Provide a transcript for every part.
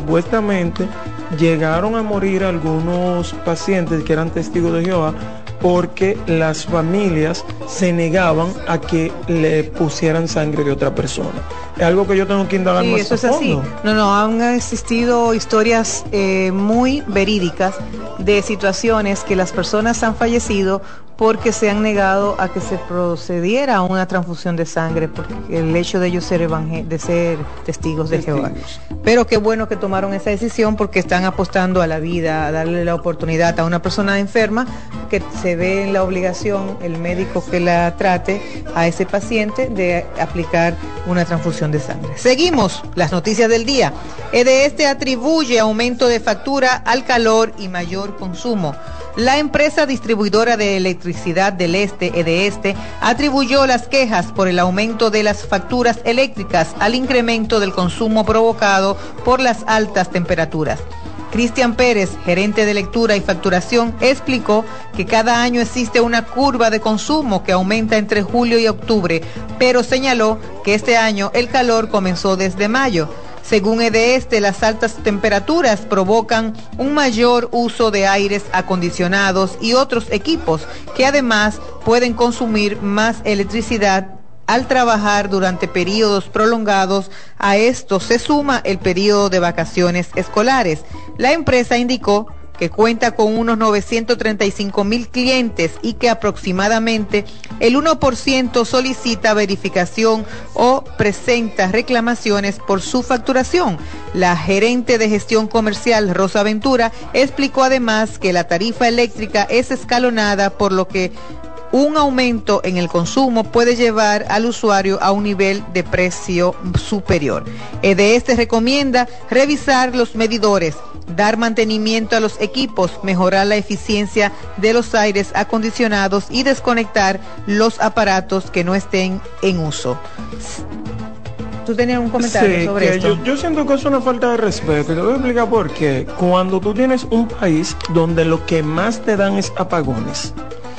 supuestamente llegaron a morir algunos pacientes que eran testigos de Jehová porque las familias se negaban a que le pusieran sangre de otra persona. Es algo que yo tengo que indagar más eso a es así. fondo. No, han existido historias muy verídicas de situaciones que las personas han fallecido porque se han negado a que se procediera a una transfusión de sangre, porque el hecho de ellos ser testigos de Jehová. Pero qué bueno que tomaron esa decisión, porque están apostando a la vida, a darle la oportunidad a una persona enferma que se ve en la obligación, el médico que la trate a ese paciente, de aplicar una transfusión de sangre. Seguimos las noticias del día. EDESTE atribuye aumento de factura al calor y mayor consumo. La empresa distribuidora de electricidad del Este, EDESTE, atribuyó las quejas por el aumento de las facturas eléctricas al incremento del consumo provocado por las altas temperaturas. Cristian Pérez, gerente de lectura y facturación, explicó que cada año existe una curva de consumo que aumenta entre julio y octubre, pero señaló que este año el calor comenzó desde mayo. Según EDESTE, las altas temperaturas provocan un mayor uso de aires acondicionados y otros equipos que además pueden consumir más electricidad al trabajar durante periodos prolongados. A esto se suma el periodo de vacaciones escolares. La empresa indicó que cuenta con unos 935,000 clientes y que aproximadamente el 1% solicita verificación o presenta reclamaciones por su facturación. La gerente de gestión comercial, Rosa Ventura, explicó además que la tarifa eléctrica es escalonada, por lo que un aumento en el consumo puede llevar al usuario a un nivel de precio superior. EDESTE recomienda revisar los medidores, dar mantenimiento a los equipos, mejorar la eficiencia de los aires acondicionados y desconectar los aparatos que no estén en uso. ¿Tú tenías un comentario sobre esto? Yo siento que es una falta de respeto, y te voy a explicar por qué. Cuando tú tienes un país donde lo que más te dan es apagones,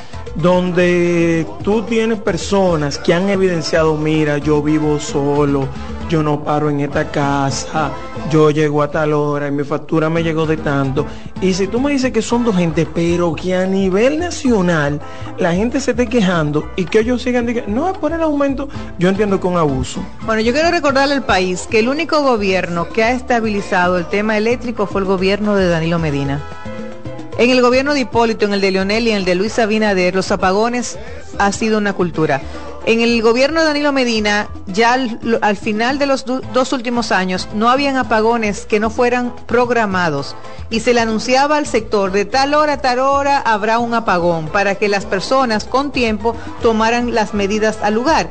donde tú tienes personas que han evidenciado, mira, yo vivo solo, yo no paro en esta casa, yo llego a tal hora y mi factura me llegó de tanto. Y si tú me dices que son dos gente, pero que a nivel nacional la gente se esté quejando y que ellos sigan diciendo, no, es por el aumento, yo entiendo que es un abuso. Bueno, yo quiero recordarle al país que el único gobierno que ha estabilizado el tema eléctrico fue el gobierno de Danilo Medina. En el gobierno de Hipólito, en el de Leonel y en el de Luis Abinader, los apagones ha sido una cultura. En el gobierno de Danilo Medina, ya al final de los dos últimos años, no habían apagones que no fueran programados. Y se le anunciaba al sector, de tal hora a tal hora habrá un apagón, para que las personas con tiempo tomaran las medidas al lugar.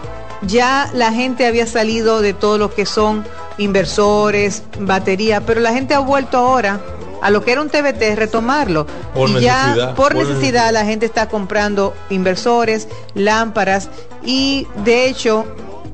Ya la gente había salido de todo lo que son inversores, batería, pero la gente ha vuelto ahora a lo que era un TBT, retomarlo. Por y necesidad, ya por necesidad la gente está comprando inversores, lámparas, y de hecho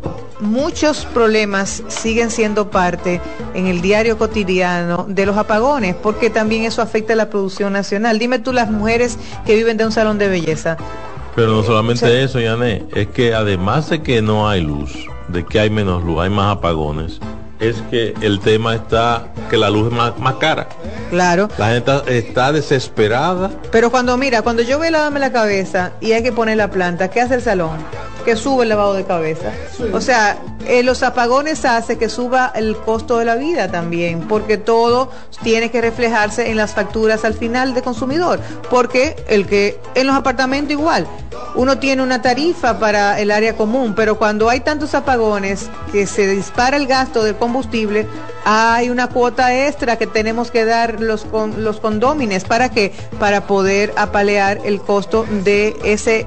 muchos problemas siguen siendo parte en el diario cotidiano de los apagones, porque también eso afecta a la producción nacional. Dime tú, las mujeres que viven de un salón de belleza. Pero no solamente eso, Yané, es que además de que no hay luz, de que hay menos luz, hay más apagones, es que el tema está que la luz es más cara. Claro. La gente está desesperada. Pero cuando yo voy a lavarme la cabeza y hay que poner la planta, ¿qué hace el salón? Que sube el lavado de cabeza. Sí. O sea, los apagones hace que suba el costo de la vida también, porque todo tiene que reflejarse en las facturas al final de consumidor, porque en los apartamentos igual, uno tiene una tarifa para el área común, pero cuando hay tantos apagones que se dispara el gasto del combustible, hay una cuota extra que tenemos que dar los condómines. ¿Para qué? Para poder apalear el costo de ese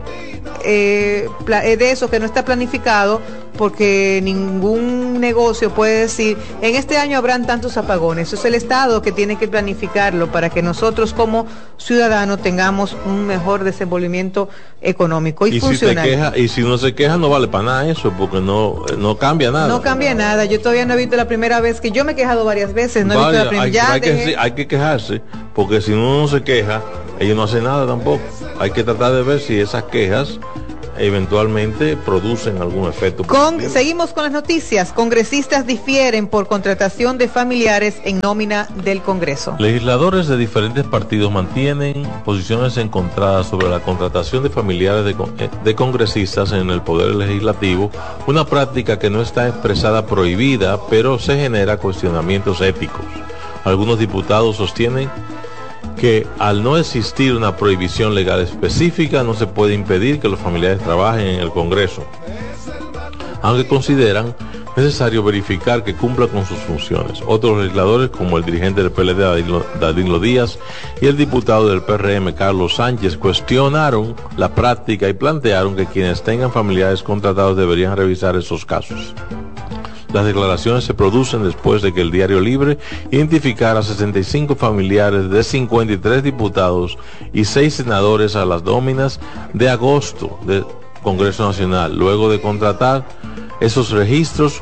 de eso que no está planificado, porque ningún negocio puede decir, en este año habrán tantos apagones. Eso es el Estado que tiene que planificarlo para que nosotros como ciudadanos tengamos un mejor desenvolvimiento económico y funcional. Y si no se queja, no vale para nada eso, porque no cambia nada. No cambia nada. Yo todavía no he visto la primera vez, que yo me he quejado varias veces, no he visto la primera. Hay que quejarse, porque si uno no se queja, ellos no hacen nada tampoco. Hay que tratar de ver si esas quejas eventualmente producen algún efecto. Seguimos con las noticias. Congresistas difieren por contratación de familiares en nómina del Congreso. Legisladores de diferentes partidos mantienen posiciones encontradas sobre la contratación de familiares de congresistas en el Poder Legislativo, una práctica que no está expresada prohibida, pero se genera cuestionamientos éticos. Algunos diputados sostienen que al no existir una prohibición legal específica no se puede impedir que los familiares trabajen en el Congreso, aunque consideran necesario verificar que cumpla con sus funciones. Otros legisladores, como el dirigente del PLD Danilo Díaz y el diputado del PRM Carlos Sánchez, cuestionaron la práctica y plantearon que quienes tengan familiares contratados deberían revisar esos casos. Las declaraciones se producen después de que el Diario Libre identificara a 65 familiares de 53 diputados y 6 senadores a las nóminas de agosto del Congreso Nacional, luego de contrastar esos registros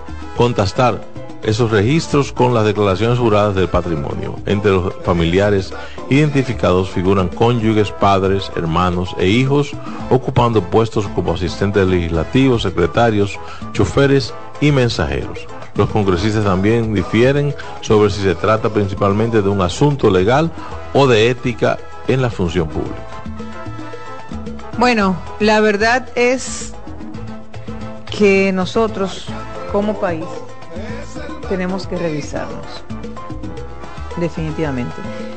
con las declaraciones juradas del patrimonio. Entre los familiares identificados figuran cónyuges, padres, hermanos e hijos, ocupando puestos como asistentes legislativos, secretarios, choferes y mensajeros. Los congresistas también difieren sobre si se trata principalmente de un asunto legal o de ética en la función pública. Bueno, la verdad es que nosotros, como país, tenemos que revisarnos, definitivamente.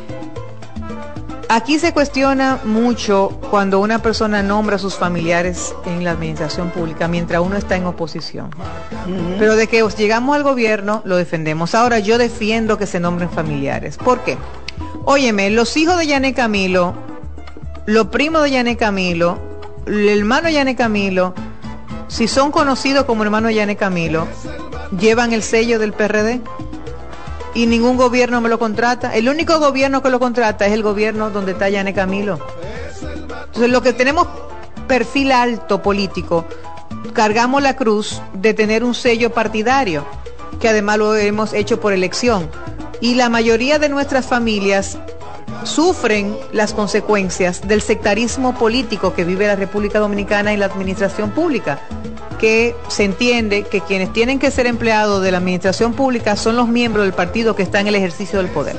Aquí se cuestiona mucho cuando una persona nombra a sus familiares en la administración pública mientras uno está en oposición. Pero de que llegamos al gobierno, lo defendemos. Ahora yo defiendo que se nombren familiares. ¿Por qué? Óyeme, los hijos de Yané Camilo, los primos de Yané Camilo, el hermano de Yané Camilo, si son conocidos como hermanos de Yané Camilo, llevan el sello del PRD. Y ningún gobierno me lo contrata. El único gobierno que lo contrata es el gobierno donde está Yané Camilo. Entonces, lo que tenemos perfil alto político, cargamos la cruz de tener un sello partidario, que además lo hemos hecho por elección. Y la mayoría de nuestras familias sufren las consecuencias del sectarismo político que vive la República Dominicana y la administración pública, que se entiende que quienes tienen que ser empleados de la administración pública son los miembros del partido que está en el ejercicio del poder.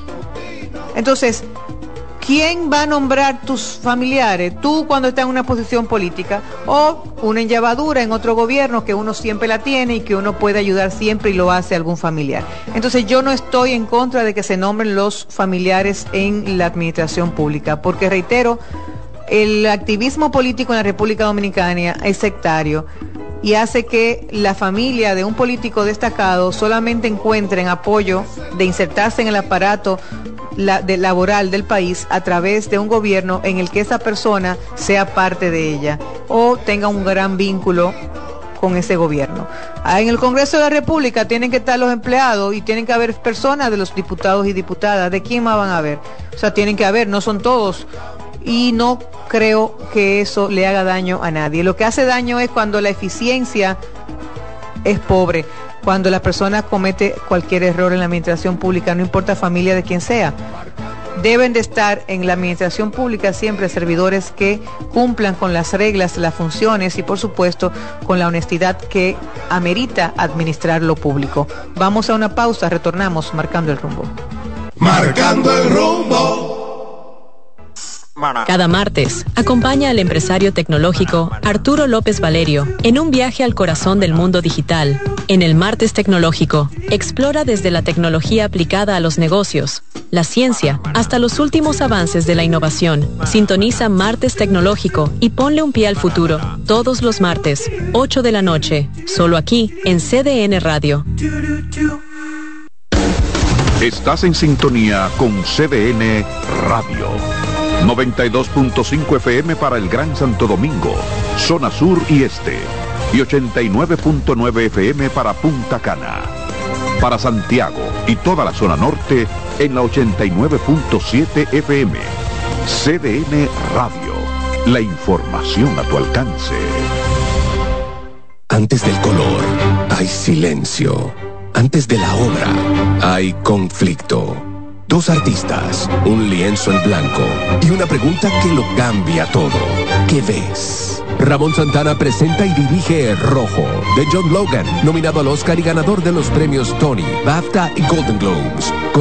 Entonces, ¿quién va a nombrar tus familiares? Tú cuando estás en una posición política o una enllavadura en otro gobierno que uno siempre la tiene y que uno puede ayudar siempre y lo hace algún familiar. Entonces yo no estoy en contra de que se nombren los familiares en la administración pública, porque reitero, el activismo político en la República Dominicana es sectario y hace que la familia de un político destacado solamente encuentren apoyo de insertarse en el aparato laboral del país a través de un gobierno en el que esa persona sea parte de ella o tenga un gran vínculo con ese gobierno. En el Congreso de la República tienen que estar los empleados y tienen que haber personas de los diputados y diputadas. ¿De quién más van a haber? O sea, tienen que haber, no son todos. Y no creo que eso le haga daño a nadie. Lo que hace daño es cuando la eficiencia es pobre, cuando la persona comete cualquier error en la administración pública, no importa familia de quien sea. Deben de estar en la administración pública siempre servidores que cumplan con las reglas, las funciones y por supuesto con la honestidad que amerita administrar lo público. Vamos a una pausa, retornamos marcando el rumbo. Marcando el rumbo. Cada martes, acompaña al empresario tecnológico Arturo López Valerio en un viaje al corazón del mundo digital. En el Martes Tecnológico, explora desde la tecnología aplicada a los negocios, la ciencia, hasta los últimos avances de la innovación. Sintoniza Martes Tecnológico y ponle un pie al futuro. Todos los martes, 8 de la noche, solo aquí en CDN Radio. Estás en sintonía con CDN Radio. 92.5 FM para el Gran Santo Domingo, zona sur y este, y 89.9 FM para Punta Cana. Para Santiago y toda la zona norte en la 89.7 FM. CDN Radio, la información a tu alcance. Antes del color, hay silencio. Antes de la obra, hay conflicto. Dos artistas, un lienzo en blanco y una pregunta que lo cambia todo. ¿Qué ves? Ramón Santana presenta y dirige Rojo, de John Logan, nominado al Oscar y ganador de los premios Tony, BAFTA y Golden Globes.